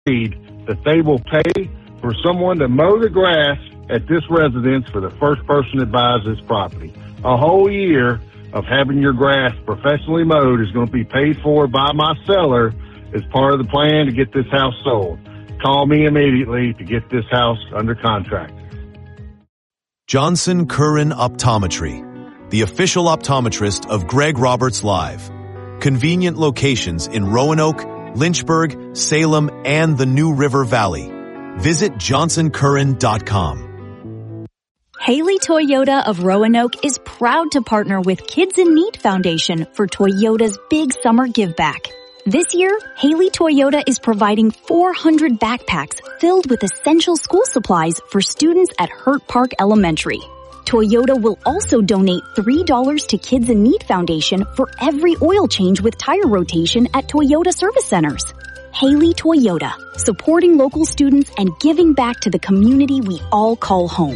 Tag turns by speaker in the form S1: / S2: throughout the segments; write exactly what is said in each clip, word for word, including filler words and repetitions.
S1: that they will pay for someone to mow the grass at this residence for the first person that buys this property. A whole year of having your grass professionally mowed is going to be paid for by my seller as part of the plan to get this house sold. Call me immediately to get this house under contract.
S2: Johnson Curran Optometry, the official optometrist of Greg Roberts Live. Convenient locations in Roanoke, Lynchburg, Salem, and the New River Valley. Visit johnson curran dot com.
S3: Haley Toyota of Roanoke is proud to partner with Kids in Need Foundation for Toyota's Big Summer Give Back. This year, Haley Toyota is providing four hundred backpacks filled with essential school supplies for students at Hurt Park Elementary. Toyota will also donate three dollars to Kids in Need Foundation for every oil change with tire rotation at Toyota service centers. Haley Toyota, supporting local students and giving back to the community we all call home.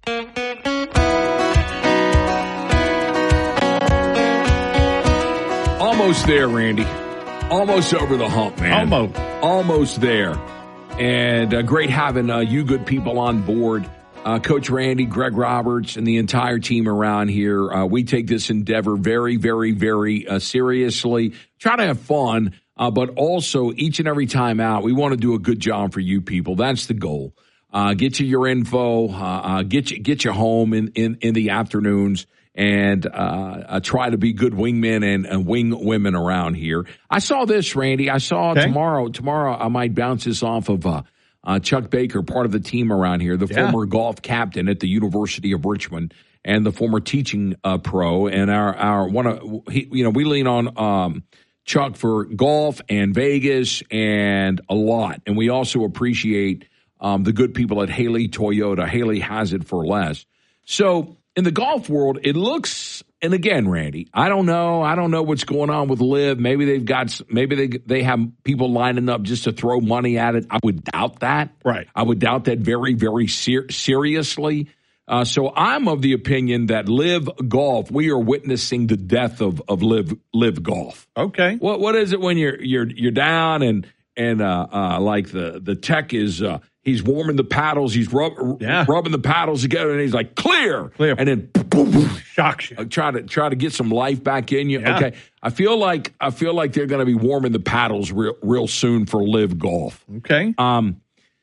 S4: Almost there, Randy. Almost over the hump, man.
S5: Almost.
S4: Almost there. And uh, great having uh, you good people on board. Uh, Coach Randy, Greg Roberts, and the entire team around here. Uh, we take this endeavor very, very, very uh, seriously. Try to have fun, uh, but also each and every time out, we want to do a good job for you people. That's the goal. Uh, get you your info, uh, uh, get you get you home in, in, in the afternoons, and uh, uh, try to be good wingmen and, and wing women around here. I saw this, Randy. I saw okay. tomorrow. Tomorrow, I might bounce this off of uh, uh, Chuck Baker, part of the team around here, the yeah. former golf captain at the University of Richmond, and the former teaching uh, pro. And our our one of he, you know we lean on um, Chuck for golf and Vegas and a lot, and we also appreciate um, the good people at Haley Toyota. Haley has it for less. So. In the golf world, it looks, and again, Randy, I don't know. I don't know what's going on with Liv. Maybe they've got, maybe they they have people lining up just to throw money at it. I would doubt that.
S5: Right.
S4: I would doubt that very, very ser- seriously. Uh, so I'm of the opinion that Liv Golf, we are witnessing the death of of Liv Liv Golf.
S5: Okay.
S4: What what is it when you're you're you're down and and uh, uh, like the the tech is. Uh, He's warming the paddles. He's rub,
S5: yeah.
S4: rubbing the paddles together, and he's like, clear.
S5: Clear.
S4: And then boom, boom,
S5: shocks you.
S4: Try to try to get some life back in you.
S5: Yeah.
S4: Okay. I feel like I feel like they're going to be warming the paddles real, real soon for Liv Golf.
S5: Okay.
S4: Um.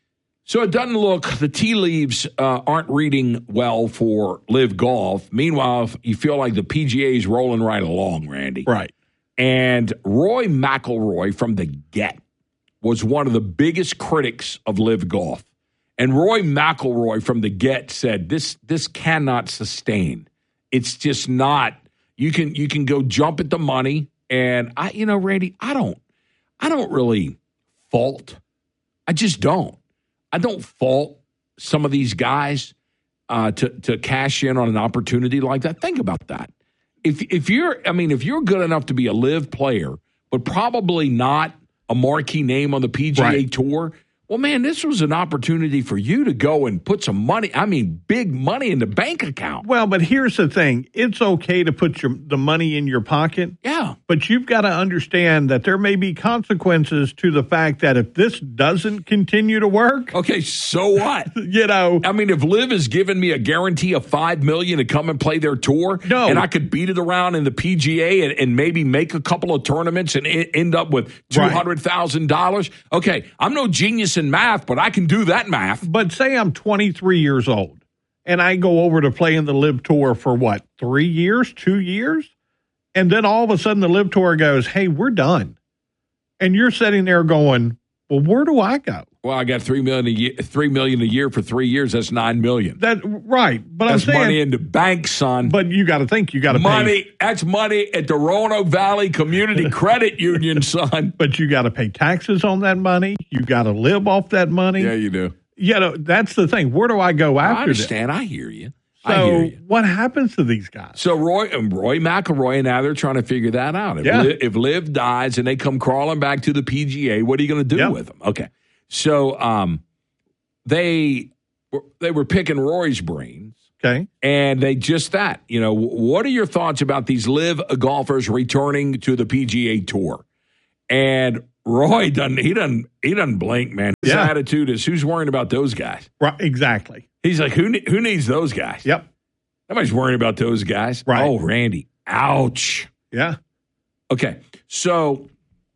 S4: So it doesn't look, the tea leaves uh, aren't reading well for Liv Golf. Meanwhile, you feel like the P G A is rolling right along, Randy.
S5: Right.
S4: And Roy McIlroy from the get was one of the biggest critics of Liv Golf. And Roy McIlroy from the get said, this this cannot sustain. It's just not. You can you can go jump at the money. And, I, you know, Randy, I don't, I don't really fault. I just don't. I don't fault some of these guys uh, to, to cash in on an opportunity like that. Think about that. If if you're, I mean, if you're good enough to be a Liv player, but probably not a marquee name on the P G A
S5: right.
S4: Tour, well, man, this was an opportunity for you to go and put some money, I mean, big money in the bank account.
S5: Well, but here's the thing. It's okay to put your the money in your pocket.
S4: Yeah.
S5: But you've got to understand that there may be consequences to the fact that if this doesn't continue to work.
S4: Okay, so what?
S5: you know.
S4: I mean, if Liv has given me a guarantee of five million dollars to come and play their tour,
S5: no.
S4: and I could beat it around in the P G A and, and maybe make a couple of tournaments and end up with two hundred thousand dollars. Right. Okay, I'm no genius in math, but I can do that math.
S5: But say I'm twenty-three years old and I go over to play in the Liv Tour for what, three years, two years? And then all of a sudden the Liv Tour goes, hey, we're done. And you're sitting there going, well, where do I go?
S4: Well, I got three million a year, three million a year for three years. That's nine million.
S5: That right, but
S4: that's
S5: I'm saying
S4: money in the bank, son.
S5: But you got to think, you got to
S4: money.
S5: Pay.
S4: That's money at the Roanoke Valley Community Credit Union, son.
S5: But you got to pay taxes on that money. You got to live off that money.
S4: Yeah, you do.
S5: You know, that's the thing. Where do I go after?
S4: I understand. This? I hear you.
S5: So
S4: I hear you.
S5: What happens to these guys?
S4: So Roy and Roy McIlroy, now they're trying to figure that out. If,
S5: yeah.
S4: Liv, if Liv dies and they come crawling back to the P G A, what are you going to do
S5: yep.
S4: with them? Okay, so um, they were, they were picking Roy's brains.
S5: Okay,
S4: and they just that. You know, what are your thoughts about these Liv golfers returning to the P G A Tour? And Roy doesn't he doesn't he doesn't blink, man. His
S5: Yeah.
S4: attitude is who's worrying about those guys?
S5: Right, exactly.
S4: He's like, who ne- who needs those guys?
S5: Yep.
S4: Nobody's worrying about those guys.
S5: Right.
S4: Oh, Randy. Ouch.
S5: Yeah.
S4: Okay. So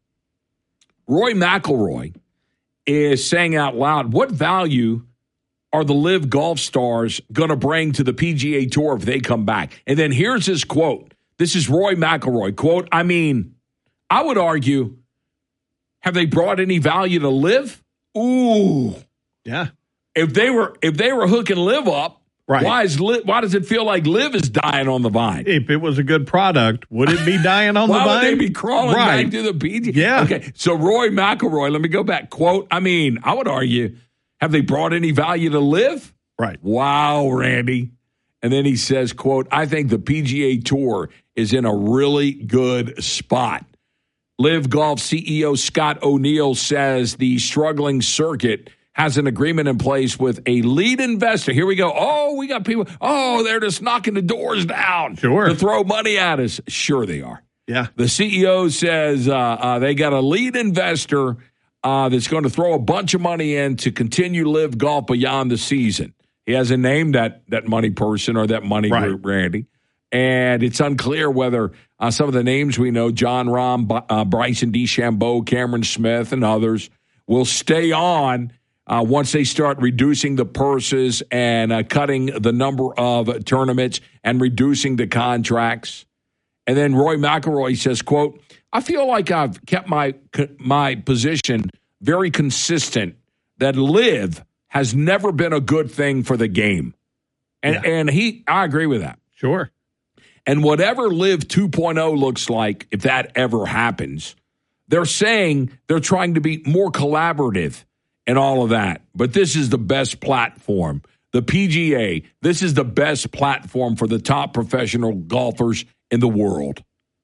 S4: Roy McIlroy is saying out loud, what value are the Live Golf stars going to bring to the P G A Tour if they come back? And then here's his quote. This is Roy McIlroy. Quote, I mean, I would argue, have they brought any value to Live? Ooh.
S5: Yeah.
S4: If they were if they were hooking Live up,
S5: Right.
S4: why is Liv, why does it feel like Live is dying on the vine?
S5: If it was a good product, would it be dying on the
S4: Why
S5: vine?
S4: would they be crawling
S5: Right.
S4: back to the P G A?
S5: Yeah.
S4: Okay, so Roy McIlroy, let me go back. Quote, I mean, I would argue, have they brought any value to Live?
S5: Right.
S4: Wow, Randy. And then he says, quote, I think the P G A Tour is in a really good spot. Live Golf C E O Scott O'Neill says the struggling circuit has an agreement in place with a lead investor. Here we go. Oh, we got people. Oh, they're just knocking the doors down
S5: Sure.
S4: to throw money at us. Sure they are.
S5: Yeah.
S4: The C E O says uh, uh, they got a lead investor uh, that's going to throw a bunch of money in to continue Live Golf beyond the season. He hasn't named that that money person or that money
S5: Right.
S4: group, Randy. And it's unclear whether uh, some of the names we know, John Rahm, uh, Bryson DeChambeau, Cameron Smith, and others, will stay on uh, once they start reducing the purses and uh, cutting the number of tournaments and reducing the contracts. And then Roy McIlroy says, quote, I feel like I've kept my my position very consistent that Live has never been a good thing for the game. And
S5: Yeah.
S4: and he I agree with that.
S5: Sure.
S4: And whatever Live two point oh looks like, if that ever happens, they're saying they're trying to be more collaborative and all of that. But this is the best platform. The P G A, this is the best platform for the top professional golfers in the world.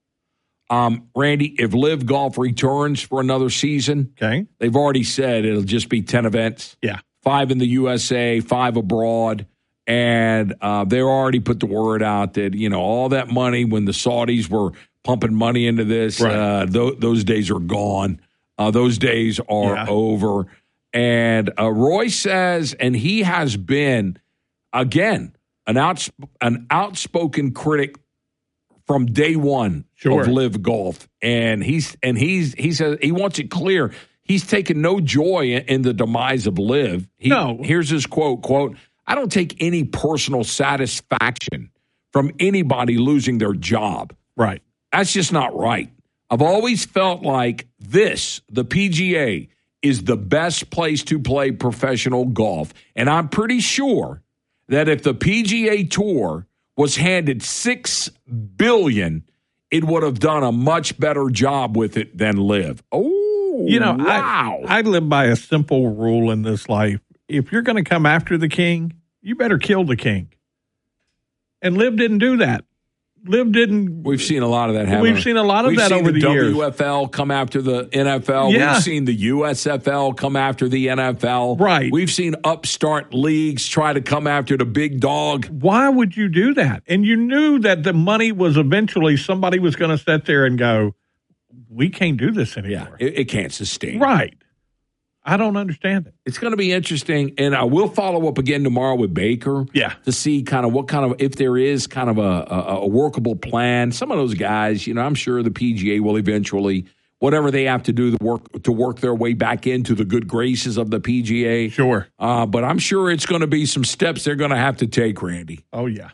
S4: Um, Randy, if Live Golf returns for another season,
S5: Okay.
S4: they've already said it'll just be ten events.
S5: Yeah.
S4: Five in the U S A, five abroad. And uh, they already put the word out that, you know, all that money when the Saudis were pumping money into this,
S5: Right.
S4: uh, th- those days are gone. Uh, those days are
S5: Yeah.
S4: over. And uh, Roy says, and he has been, again, an, outs- an outspoken critic from day one
S5: Sure.
S4: of Live Golf. And he's and he's he says he wants it clear. He's taken no joy in, in the demise of Live. He,
S5: No.
S4: Here's his quote, quote, I don't take any personal satisfaction from anybody losing their job.
S5: Right.
S4: That's just not right. I've always felt like this, the P G A, is the best place to play professional golf. And I'm pretty sure that if the P G A Tour was handed six billion dollars, it would have done a much better job with it than Live. Oh,
S5: You know,
S4: wow.
S5: I, I live by a simple rule in this life. If you're going to come after the king, you better kill the king. And Liv didn't do that. Liv didn't.
S4: We've seen a lot of that happen.
S5: We've seen a lot of
S4: We've
S5: that
S4: seen
S5: over the,
S4: the
S5: years.
S4: W F L come after the N F L.
S5: Yeah.
S4: We've seen the U S F L come after the N F L.
S5: Right.
S4: We've seen upstart leagues try to come after the big dog.
S5: Why would you do that? And you knew that the money was eventually somebody was going to sit there and go, we can't do this anymore.
S4: It, it can't sustain.
S5: Right. I don't understand it.
S4: It's going to be interesting, and I will follow up again tomorrow with Baker.
S5: Yeah.
S4: To see kind of what kind of, if there is kind of a, a, a workable plan. Some of those guys, you know, I'm sure the P G A will eventually, whatever they have to do to work to work their way back into the good graces of the P G A.
S5: Sure.
S4: Uh, but I'm sure it's going to be some steps they're going to have to take, Randy.
S5: Oh, yeah.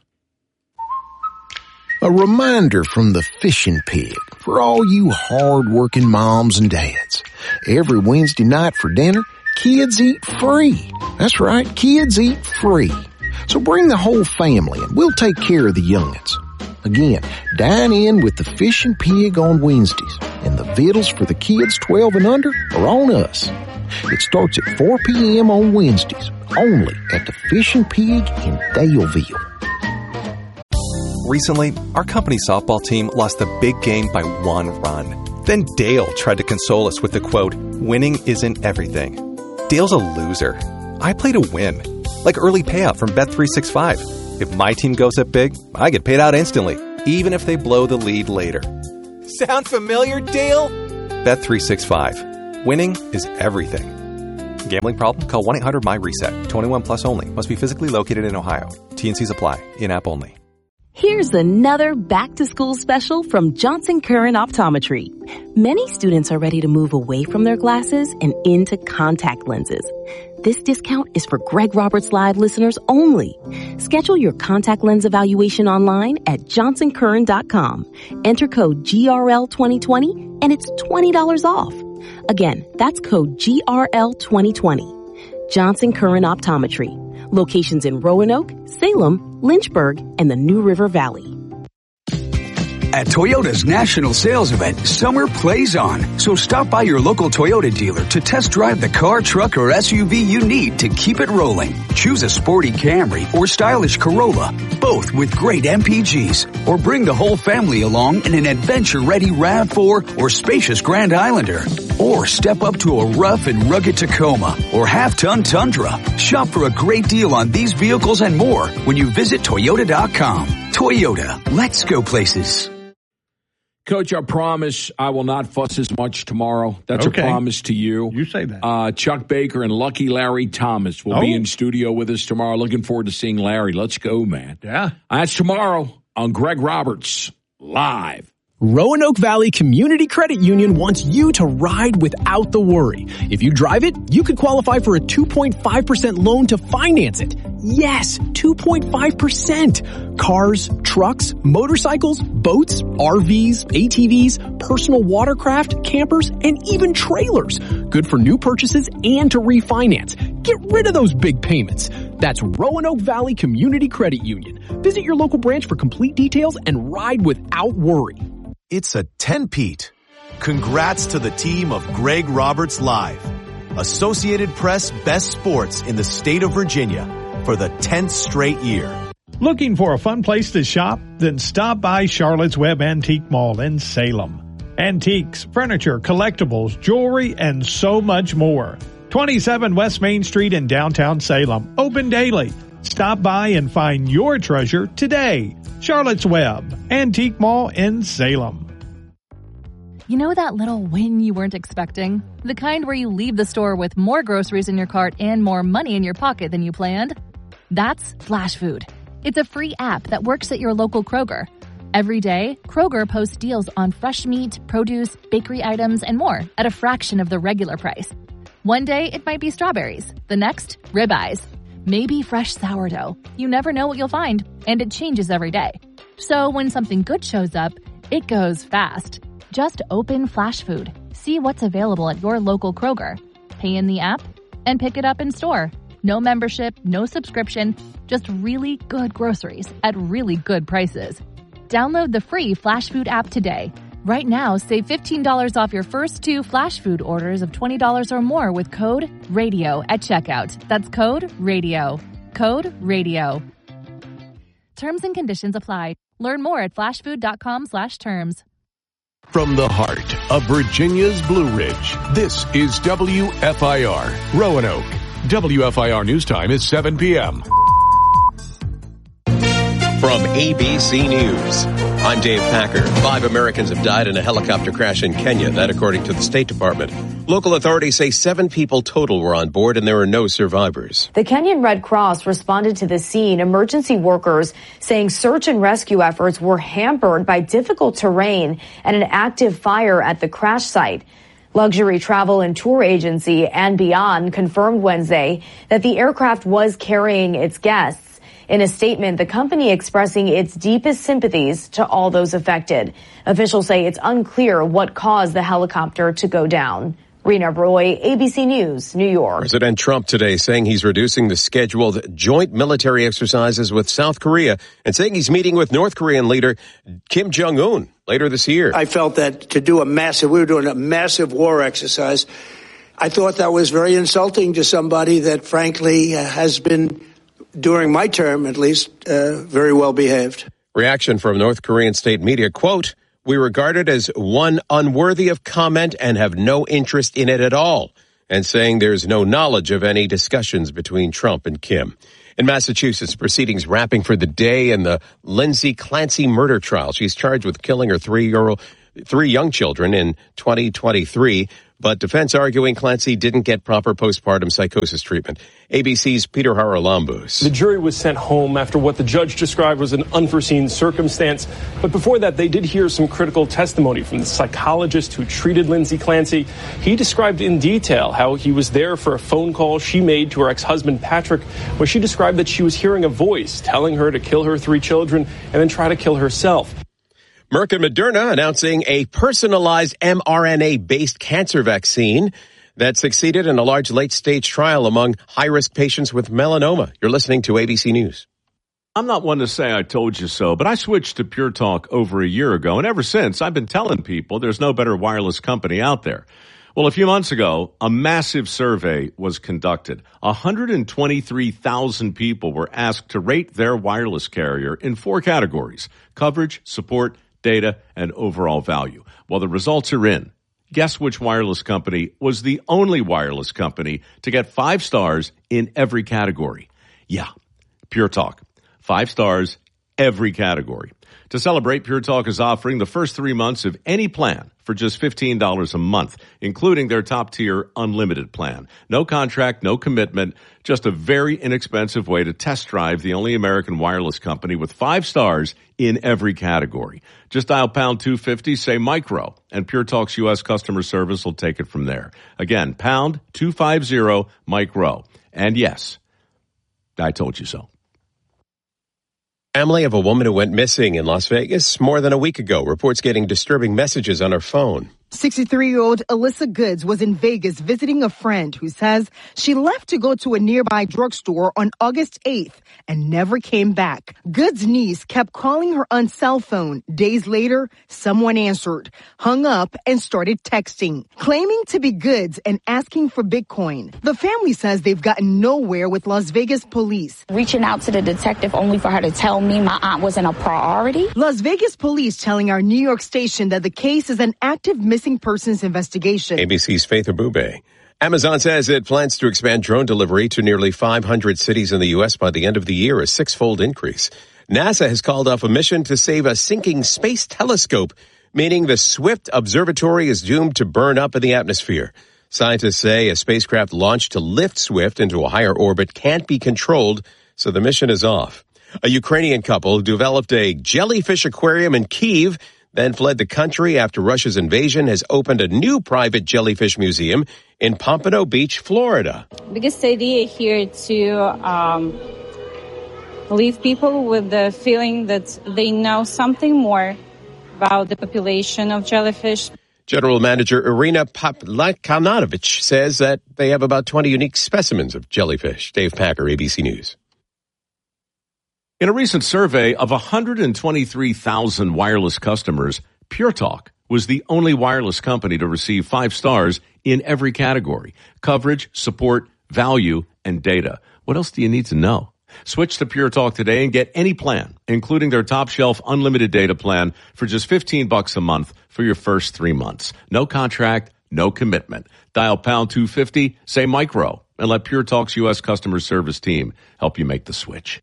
S6: A reminder from the Fishing Pig for all you hard-working moms and dads. Every Wednesday night for dinner, kids eat free. That's right, kids eat free. So bring the whole family and we'll take care of the young'uns. Again, dine in with the Fishing Pig on Wednesdays, and the vittles for the kids twelve and under are on us. It starts at four p.m. on Wednesdays, only at the Fishing Pig in Daleville.
S7: Recently, our company softball team lost the big game by one run. Then Dale tried to console us with the quote, winning isn't everything. Dale's a loser. I play to win. Like early payout from Bet three sixty-five. If my team goes up big, I get paid out instantly, even if they blow the lead later.
S8: Sound familiar, Dale?
S7: Bet three sixty-five. Winning is everything. Gambling problem? Call one eight hundred my reset. twenty-one plus only. Must be physically located in Ohio. T N Cs apply. In-app only.
S8: Here's another back-to-school special from Johnson Curran Optometry. Many students are ready to move away from their glasses and into contact lenses. This discount is for Greg Roberts Live listeners only. Schedule your contact lens evaluation online at johnson curran dot com. Enter code G R L twenty twenty and it's twenty dollars off. Again, that's code G R L twenty twenty. Johnson Curran Optometry. Locations in Roanoke, Salem, Lynchburg, and the New River Valley.
S9: At Toyota's national sales event, summer plays on. So stop by your local Toyota dealer to test drive the car, truck, or S U V you need to keep it rolling. Choose a sporty Camry or stylish Corolla, both with great M P Gs. Or bring the whole family along in an adventure-ready RAV four or spacious Grand Islander. Or step up to a rough and rugged Tacoma or half-ton Tundra. Shop for a great deal on these vehicles and more when you visit Toyota dot com. Toyota, let's go places.
S4: Coach, I promise I will not fuss as much tomorrow. That's
S5: Okay.
S4: a promise to you.
S5: You say that.
S4: Uh, Chuck Baker and Lucky Larry Thomas will
S5: Oh.
S4: be in studio with us tomorrow. Looking forward to seeing Larry. Let's go, man.
S5: Yeah.
S4: That's tomorrow on Greg Roberts Live.
S10: Roanoke Valley Community Credit Union wants you to ride without the worry. If you drive it, you could qualify for a two point five percent loan to finance it. Yes, two point five percent. Cars, trucks, motorcycles, boats, R Vs, A T Vs, personal watercraft, campers, and even trailers. Good for new purchases and to refinance. Get rid of those big payments. That's Roanoke Valley Community Credit Union. Visit your local branch for complete details and ride without worry.
S2: It's a ten-peat. Congrats to the team of Greg Roberts Live, Associated Press Best Sports in the state of Virginia for the tenth straight year.
S5: Looking for a fun place to shop? Then stop by Charlotte's Web Antique Mall in Salem. Antiques, furniture, collectibles, jewelry, and so much more. twenty-seven West Main Street in downtown Salem. Open daily. Stop by and find your treasure today. Charlotte's Web Antique Mall in Salem.
S11: You know that little win you weren't expecting? The kind where you leave the store with more groceries in your cart and more money in your pocket than you planned? That's Flash Food. It's a free app that works at your local Kroger. Every day, Kroger posts deals on fresh meat, produce, bakery items, and more at a fraction of the regular price. One day, it might be strawberries. The next, ribeyes. Maybe fresh sourdough. You never know what you'll find, and it changes every day. So when something good shows up, it goes fast. Just open Flash Food, see what's available at your local Kroger, pay in the app, and pick it up in store. No membership, no subscription, just really good groceries at really good prices. Download the free Flash Food app today. Right now, save fifteen dollars off your first two Flash Food orders of twenty dollars or more with code RADIO at checkout. That's code RADIO. Code RADIO. Terms and conditions apply. Learn more at flashfood.com slash terms.
S12: From the heart of Virginia's Blue Ridge, this is W F I R, Roanoke. W F I R News Time is seven p.m.
S13: From A B C News, I'm Dave Packer. Five Americans have died in a helicopter crash in Kenya, that according to the State Department. Local authorities say seven people total were on board and there are no survivors.
S14: The Kenyan Red Cross responded to the scene. Emergency workers saying search and rescue efforts were hampered by difficult terrain and an active fire at the crash site. Luxury travel and tour agency and Beyond confirmed Wednesday that the aircraft was carrying its guests. In a statement, the company expressing its deepest sympathies to all those affected. Officials say it's unclear what caused the helicopter to go down. Rena Roy, A B C News, New York.
S13: President Trump today saying he's reducing the scheduled joint military exercises with South Korea and saying he's meeting with North Korean leader Kim Jong-un later this year.
S15: I felt that to do a massive, we were doing a massive war exercise. I thought that was very insulting to somebody that frankly uh, has been, during my term at least, uh, very well behaved.
S13: Reaction from North Korean state media, quote, "We regard it as one unworthy of comment and have no interest in it at all," and saying there's no knowledge of any discussions between Trump and Kim. In Massachusetts, proceedings wrapping for the day in the Lindsay Clancy murder trial. She's charged with killing her three-year-old, three young children in twenty twenty-three. but defense arguing Clancy didn't get proper postpartum psychosis treatment. A B C's Peter Haralambous.
S16: The jury was sent home after what the judge described was an unforeseen circumstance. But before that, they did hear some critical testimony from the psychologist who treated Lindsay Clancy. He described in detail how he was there for a phone call she made to her ex-husband, Patrick, where she described that she was hearing a voice telling her to kill her three children and then try to kill herself.
S13: Merck and Moderna announcing a personalized mRNA-based cancer vaccine that succeeded in a large late-stage trial among high-risk patients with melanoma. You're listening to A B C News.
S17: I'm not one to say I told you so, but I switched to Pure Talk over a year ago, and ever since, I've been telling people there's no better wireless company out there. Well, a few months ago, a massive survey was conducted. one hundred twenty-three thousand people were asked to rate their wireless carrier in four categories: coverage, support, data, and overall value. Well, the results are in. Guess which wireless company was the only wireless company to get five stars in every category? Yeah, Pure Talk. Five stars, every category. To celebrate, Pure Talk is offering the first three months of any plan for just fifteen dollars a month, including their top-tier unlimited plan. No contract, no commitment, just a very inexpensive way to test drive the only American wireless company with five stars in every category. Just dial pound two fifty, say micro, and Pure Talk's U S customer service will take it from there. Again, pound two fifty, micro. And yes, I told you so.
S13: Family of a woman who went missing in Las Vegas more than a week ago reports getting disturbing messages on her phone.
S18: sixty-three-year-old Alyssa Goods was in Vegas visiting a friend who says she left to go to a nearby drugstore on August eighth and never came back. Goods' niece kept calling her on cell phone. Days later, someone answered, hung up, and started texting, claiming to be Goods and asking for Bitcoin. The family says they've gotten nowhere with Las Vegas police.
S19: Reaching out to the detective only for her to tell me my aunt wasn't a priority.
S18: Las Vegas police telling our New York station that the case is an active missing persons investigation.
S13: A B C's Faith Abube. Amazon says it plans to expand drone delivery to nearly five hundred cities in the U S by the end of the year, a six-fold increase. NASA has called off a mission to save a sinking space telescope, meaning the Swift Observatory is doomed to burn up in the atmosphere. Scientists say a spacecraft launched to lift Swift into a higher orbit can't be controlled, so the mission is off. A Ukrainian couple developed a jellyfish aquarium in Kyiv, then fled the country after Russia's invasion, has opened a new private jellyfish museum in Pompano Beach, Florida.
S20: Biggest idea here to um, leave people with the feeling that they know something more about the population of jellyfish.
S13: General Manager Irina Paplakanovich says that they have about twenty unique specimens of jellyfish. Dave Packer, A B C News.
S17: In a recent survey of one hundred twenty-three thousand wireless customers, Pure Talk was the only wireless company to receive five stars in every category: coverage, support, value, and data. What else do you need to know? Switch to Pure Talk today and get any plan, including their top shelf unlimited data plan for just fifteen bucks a month for your first three months. No contract, no commitment. Dial pound two fifty, say micro, and let Pure Talk's U S customer service team help you make the switch.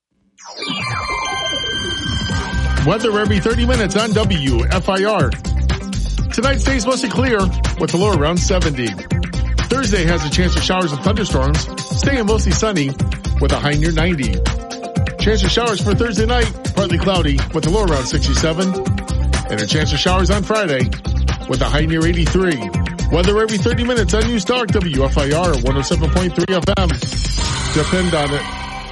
S21: Weather every thirty minutes on W F I R. Tonight stays mostly clear with a low around seventy. Thursday has a chance of showers and thunderstorms, staying mostly sunny with a high near ninety. Chance of showers for Thursday night, partly cloudy with a low around sixty-seven. And a chance of showers on Friday with a high near eighty-three. Weather every thirty minutes on News Talk W F I R one oh seven point three F M. Depend on it.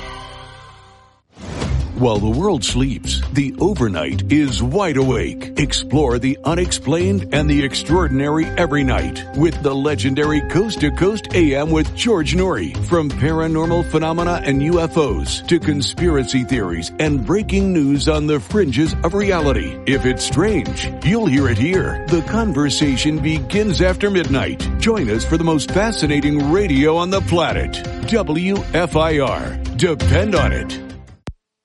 S12: While the world sleeps, the overnight is wide awake. Explore the unexplained and the extraordinary every night with the legendary Coast to Coast A M with George Noory. From paranormal phenomena and U F Os to conspiracy theories and breaking news on the fringes of reality. If it's strange, you'll hear it here. The conversation begins after midnight. Join us for the most fascinating radio on the planet. W F I R. Depend on it.